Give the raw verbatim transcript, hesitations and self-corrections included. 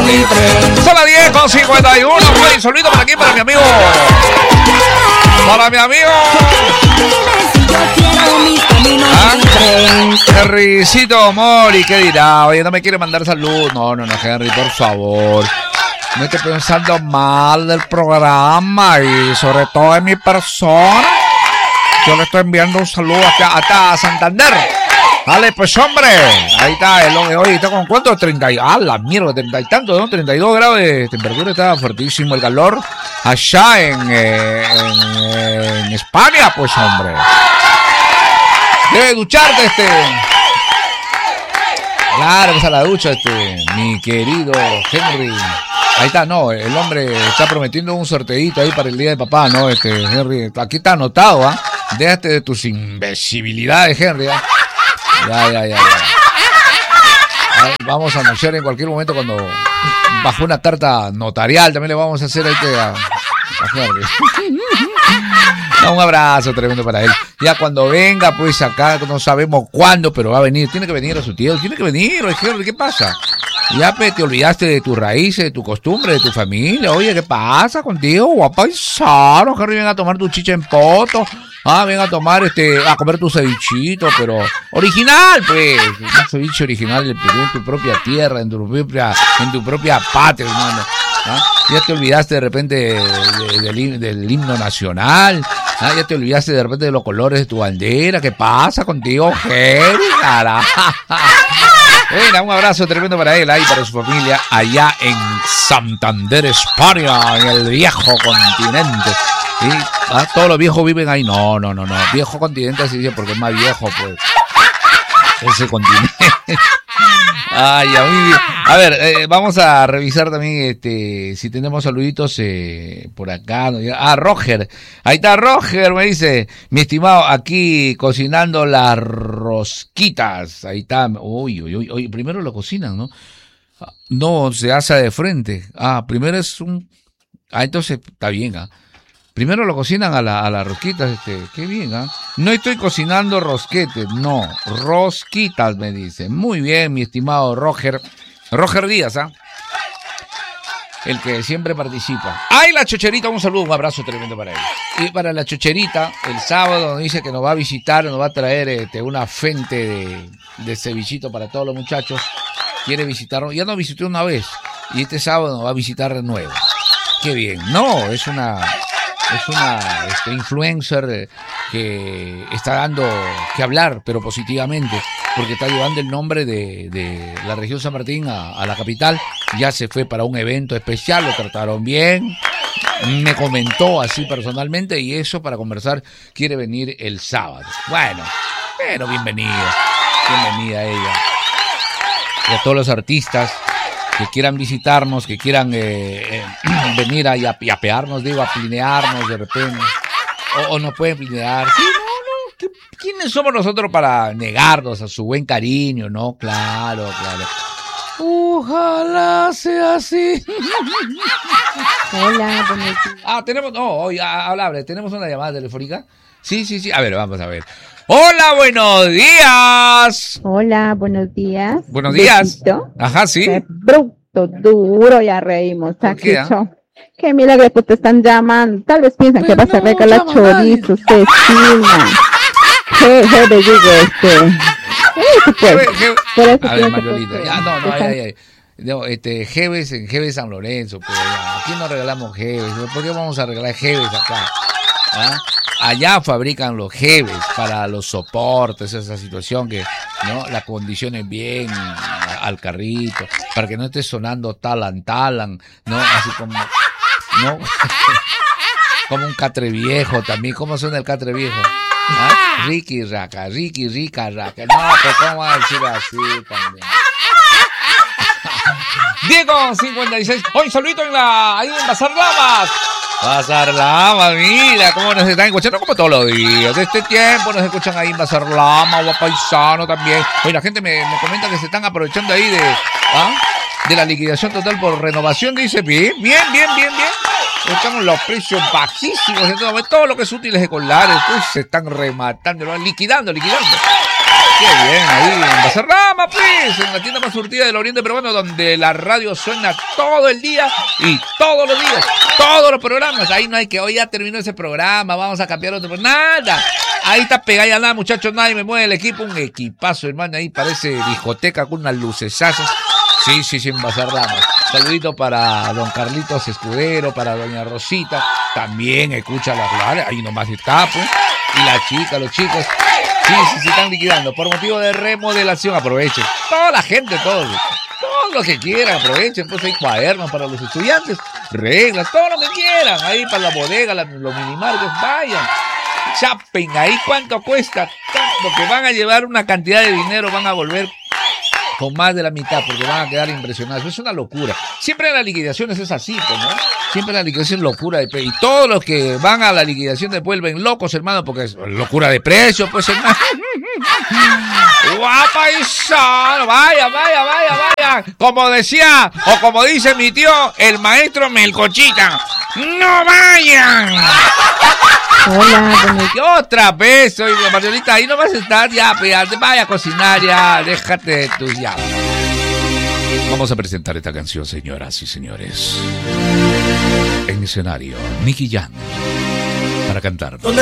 Son las diez con cincuenta y uno. Un solito para aquí, para mi amigo. Para mi amigo. ¿Ah? Henrycito Mori, ¿qué dirá? Oye, no me quiere mandar salud. No, no, no, Henry, por favor. No esté pensando mal del programa y sobre todo de mi persona. Yo le estoy enviando un saludo hasta, hasta Santander. Dale, pues, hombre. Ahí está el hoy. ¿Está con cuánto? treinta y... Ah, la mierda, treinta y tanto, ¿no? treinta y dos grados de temperatura. Está fuertísimo el calor. Allá en, eh, en, en España, pues, hombre. Debe ducharte, este. Claro, pues a la ducha, este. Mi querido Henry. Ahí está, no, el hombre está prometiendo un sorteito ahí para el día de papá, ¿no? Este, Henry, aquí está anotado, ¿ah? ¿eh? Déjate de tus imbecilidades, Henry, ¿eh? Ya, ya, ya, ya. Ahí vamos a anunciar en cualquier momento cuando bajo una carta notarial, también le vamos a hacer ahí a, a Henry. No, un abrazo tremendo para él. Ya cuando venga, pues acá no sabemos cuándo, pero va a venir. Tiene que venir a su tío, tiene que venir, Henry, ¿qué pasa? Ya pe, te olvidaste de tus raíces, de tu costumbre, de tu familia. Oye, ¿qué pasa contigo, guapaisano? Henry, ven a tomar tu chicha en poto. Ah, ven a tomar, este, a comer tu cevichito, pero original, pues. Un ceviche original en tu propia tierra, en tu propia, en tu propia patria, hermano. ¿Ah? Ya te olvidaste de repente de, de, del, del himno nacional. ¿Ah? Ya te olvidaste de repente de los colores de tu bandera. ¿Qué pasa contigo, Henry? Carajo. Venga, un abrazo tremendo para él, ahí para su familia, allá en Santander, España, en el viejo continente. ¿Sí? ¿Ah? Todos los viejos viven ahí. No, no, no, no. Viejo continente así dice porque es más viejo, pues. Ese continente. Ay, ya, muy bien. A ver, eh, vamos a revisar también este si tenemos saluditos eh, por acá. Ah, Roger. Ahí está Roger, me dice. Mi estimado, aquí cocinando las rosquitas. Ahí está. Uy, uy, uy, uy. Primero lo cocinan, ¿no? No, se asa de frente. Ah, primero es un... Ah, entonces está bien, ¿ah? Primero lo cocinan a, la, a las rosquitas, este, qué bien, ¿ah? ¿eh? No estoy cocinando rosquetes, no, rosquitas, me dice. Muy bien, mi estimado Roger, Roger Díaz, ¿ah? ¿eh? El que siempre participa. ¡Ay, la chocherita! Un saludo, un abrazo tremendo para él. Y para la chocherita, el sábado nos dice que nos va a visitar, nos va a traer este, una fuente de, de cevichito para todos los muchachos. Quiere visitarnos, ya nos visitó una vez, y este sábado nos va a visitar de nuevo. Qué bien, no, es una... Es una este, influencer que está dando que hablar, pero positivamente, porque está llevando el nombre de, de la región San Martín a, a la capital. Ya se fue para un evento especial, lo trataron bien, me comentó así personalmente, y eso para conversar quiere venir el sábado. Bueno, pero bienvenida, bienvenida a ella. Y a todos los artistas que quieran visitarnos, que quieran eh, eh, venir a yapearnos, digo, a plinearnos de repente, o, o nos pueden plinear. Sí, no, no, ¿qué, ¿quiénes somos nosotros para negarnos a su buen cariño? No, claro, claro. Ojalá sea así. Hola, buenos días. Ah, tenemos, no, oye, habla, tenemos una llamada telefónica. Sí, sí, sí, a ver, vamos a ver. Hola, buenos días. Hola, buenos días. Buenos días. Besito. Ajá, sí. Qué bruto, duro, ya reímos. ¿Por qué, ah? Qué milagro que te están llamando. Tal vez piensan pero que vas no, a regalar chorizo, cecina. Je, je, de digo, este. Sí, pues. Por eso a ver, pienso Mariolita, que- ya, no, no, que ay, ay, ay. No, este, Jeves en Jeves San Lorenzo, pues, ya. Aquí no regalamos Jeves. ¿Por qué vamos a regalar Jeves acá? ¿Ah? Allá fabrican los Jeves para los soportes, esa situación que, ¿no? La condiciones bien a- al carrito, para que no esté sonando talan, talan, ¿no? Así como, ¿no? Como un catre viejo también. ¿Cómo suena el catre viejo? ¿Ah? Ricky Raca, Ricky Rica Raca. No, pues cómo va a decir así también. Diego cincuenta y seis. Hoy solito en la ahí en Bazar Lamas. Bazar Lamas, mira cómo nos están escuchando como todos los días. De este tiempo nos escuchan ahí en Bazar Lamas, Guapaisano también. Oye, la gente me, me comenta que se están aprovechando ahí de, ¿ah? de la liquidación total por renovación. Dice, bien, bien, bien, bien, bien. Estamos los precios bajísimos. Todo, todo lo que es útil es escolares, pues se están rematando, ¿no? liquidando, liquidando. Qué bien, ahí en Bazarrama, pues, en la tienda más surtida del oriente peruano, donde la radio suena todo el día y todos los días, todos los programas. Ahí no hay que, hoy ya terminó ese programa, vamos a cambiar otro programa. Nada. Ahí está pegada ya nada, muchachos, nadie me mueve el equipo. Un equipazo, hermano, ahí parece discoteca con unas lucesazas. Sí, sí, sí, en Bazarrama. Saludito para don Carlitos Escudero, para doña Rosita. También escucha la clave, ahí nomás está, pues. Y la chica, los chicos. Sí, sí, sí, están liquidando. Por motivo de remodelación, aprovechen. Toda la gente, todos. Todo lo que quieran, aprovechen. Pues hay cuadernos para los estudiantes, reglas, todo lo que quieran. Ahí para la bodega, la, los minimarcos, vayan. Chapen, ahí cuánto cuesta. Lo que van a llevar una cantidad de dinero, van a volver con más de la mitad, porque van a quedar impresionados. Es una locura. Siempre en las liquidaciones es así, pues, ¿no? Siempre en la liquidación es locura de precio. Y todos los que van a la liquidación se vuelven locos, hermano, porque es locura de precio, pues, hermano. Guapa y sano. Vaya, vaya, vaya, vaya. Como decía, o como dice mi tío, el maestro Melcochita. ¡No vayan! Hola, ¿Qué otra vez? Oye, Marcelita, ahí no vas a estar ya, ya, vaya a cocinar ya, déjate de tus ya. Vamos a presentar esta canción, señoras y señores. En escenario, Nicky Jam, para cantar.